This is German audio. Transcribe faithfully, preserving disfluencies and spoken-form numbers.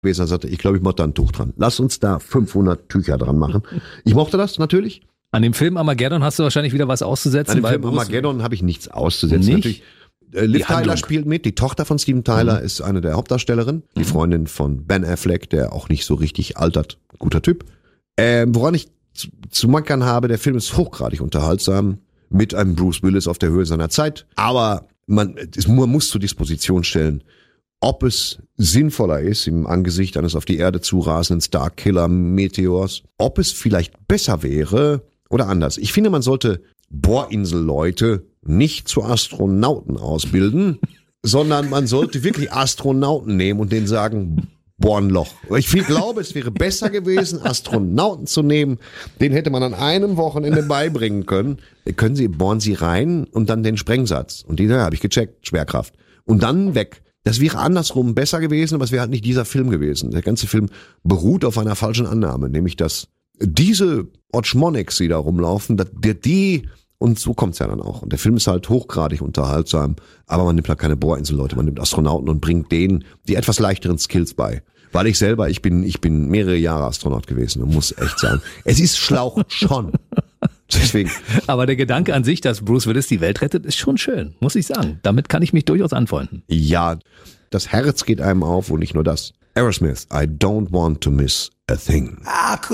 gewesen, er sagte, ich glaube, ich mache da ein Tuch dran. Lass uns da fünfhundert Tücher dran machen. Ich mochte das natürlich. An dem Film Armageddon hast du wahrscheinlich wieder was auszusetzen. An dem Film Armageddon habe ich nichts auszusetzen. Nicht? Natürlich. Äh, Liv Tyler spielt mit, die Tochter von Steven Tyler mhm. ist eine der Hauptdarstellerinnen, die mhm. Freundin von Ben Affleck, der auch nicht so richtig altert. Guter Typ. Ähm, woran ich zu, zu meckern habe, der Film ist hochgradig unterhaltsam, mit einem Bruce Willis auf der Höhe seiner Zeit, aber man, es, man muss zur Disposition stellen, ob es sinnvoller ist im Angesicht eines auf die Erde zurasenden Starkiller-Meteors, ob es vielleicht besser wäre oder anders. Ich finde, man sollte Bohrinselleute nicht zu Astronauten ausbilden, sondern man sollte wirklich Astronauten nehmen und denen sagen, bohr ein Loch. Ich viel glaube, es wäre besser gewesen, Astronauten zu nehmen. Den hätte man an einem Wochenende beibringen können. Können Sie, bohren Sie rein und dann den Sprengsatz. Und den habe ich gecheckt, Schwerkraft. Und dann weg. Das wäre andersrum besser gewesen, aber es wäre halt nicht dieser Film gewesen. Der ganze Film beruht auf einer falschen Annahme, nämlich dass diese Otschmonics, die da rumlaufen, dass die, und so kommt's ja dann auch. Und der Film ist halt hochgradig unterhaltsam, aber man nimmt halt keine Bohrinselleute, man nimmt Astronauten und bringt denen die etwas leichteren Skills bei. Weil ich selber, ich bin, ich bin mehrere Jahre Astronaut gewesen und muss echt sagen, es ist Schlauch schon. Deswegen. Aber der Gedanke an sich, dass Bruce Willis die Welt rettet, ist schon schön, muss ich sagen. Damit kann ich mich durchaus anfreunden. Ja, das Herz geht einem auf und nicht nur das. Aerosmith, I don't want to miss a thing.